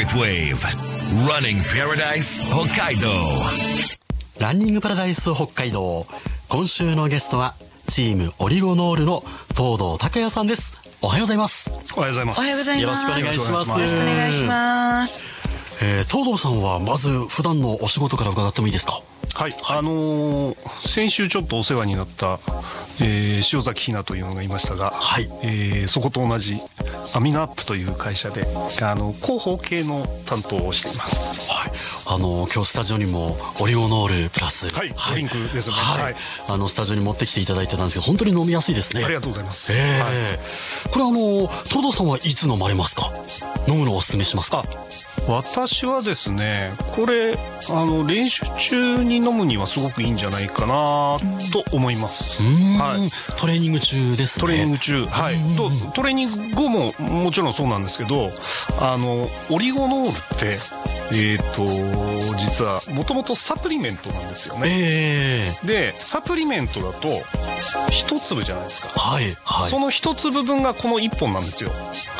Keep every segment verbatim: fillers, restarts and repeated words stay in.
Earthwave Running Paradise 北海道。 ランニングパラダイス北海道。今週のゲストはチームオリゴノールの東堂拓也さんです。おはようございます。 おはようございます。 おはようございます。 よろしくお願いします。 よろしくお願いします。 えー、東堂さんはまず普段のお仕事から伺ってもいいですか？ はい、はい、あのー、先週ちょっとお世話になった、えー、塩崎ひなというのがいましたが、はい、えー、そこと同じアミノアップという会社であの広報系の担当をしています。 はい、あの今日スタジオにもオリゴノールプラス、 はい、ドリンクですね。 はい、はい、あのスタジオに持ってきていただいてたんですけど、本当に飲みやすいですね。 ありがとうございます。 えーはい、 これあの東堂さんはいつ飲まれますか？飲むのをお勧めしますか？ 私はですね、これあの練習中に飲むにはすごくいいんじゃないかなと思います。 はい、トレーニング中ですね。 トレーニング中、はい、とトレーニング後ももちろんそうなんですけど、あのオリゴノールってえーと実はもともとサプリメントなんですよね。 えー、 でサプリメントだと一粒じゃないですか。 はい、はい、 その一粒分がこの一本なんですよ。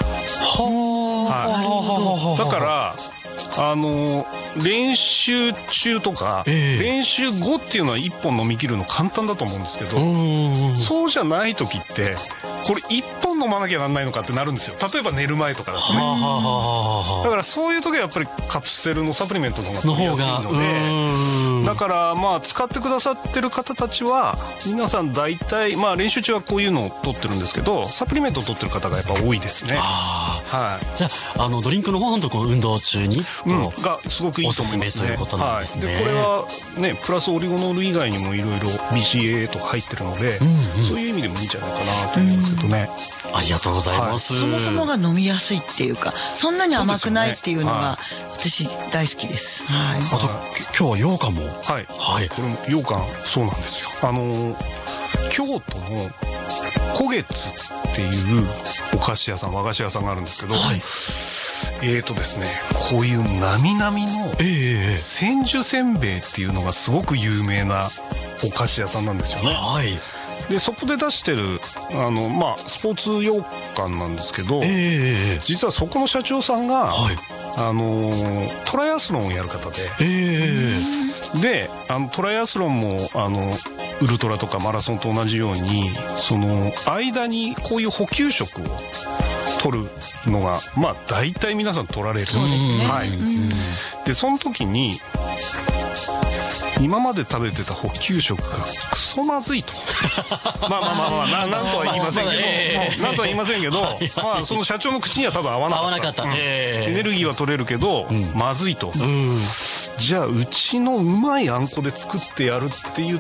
はあ、だからあの練習中とか、えー、練習後っていうのはいっぽん飲み切るの簡単だと思うんですけど、そうじゃない時ってこれいっぽん飲まなきゃなんないのかってなるんですよ。例えば寝る前とかだとね。だからそういう時はやっぱりカプセルのサプリメントの方が取りやすいので、だからまあ使ってくださってる方たちは皆さん大体まあ練習中はこういうのを取ってるんですけど、サプリメントを取ってる方がやっぱ多いですね。 あ、 はい、 じゃあ、あのドリンクの方の運動中に、 うん、がすごくいいと思いますね。 ということなんですね。 はい、でこれはねプラスオリゴノール以外にもいろいろ ビーシーエー とか入ってるので、うんうん、そういう意味でもいいんじゃないかなと思いますけどね。 ありがとうございます。はい、 そもそもが飲みやすいっていうか、そんなに甘くないっていうのが私大好きです。はい、 あと今日は羊羹も、 はい、 はい、 これも羊羹そうなんですよ。あの京都の古月っていうお菓子屋さん、和菓子屋さんがあるんですけど、はい、えーとですね、こういうなみなみの千住せんべいっていうのがすごく有名なお菓子屋さんなんですよね。はい、でそこで出してるあの、まあ、スポーツ羊羹なんですけど、えー、実はそこの社長さんが、はい、あのトライアスロンをやる方で、えー、であのトライアスロンもあのウルトラとかマラソンと同じようにその間にこういう補給食を取るのがまあ大体皆さん取られる。 そうですね。 はい、でその時に今まで食べてた補給食がクソまずいとまあまあまあまあ な, なんとは言いませんけど、えー、なんとは言いませんけど、はい、まあその社長の口には多分合わなかった。合わなかった、うん、エネルギーは取れるけど、うん、まずいと、うん、じゃあうちのうまいあんこで作ってやるって言って、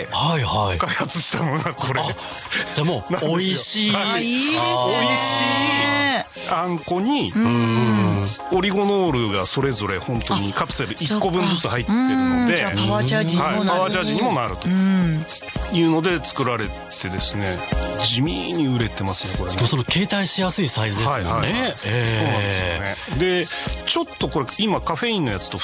はいはい、開発したのがこれ。 じゃあもう美味しい、 はい、いいですね。 美味しいあんこにうんオリゴノールがそれぞれ本当にカプセルいっこぶんずつ入ってるので、 じゃあパワーチャージにもなる、 はい、パワーチャージにもなるというので作られてですね、地味に売れてますねこれね。 その携帯しやすいサイズですよね。はいはいはい、えー、 そうなんですよね。でちょっとこれ今カフェインのやつと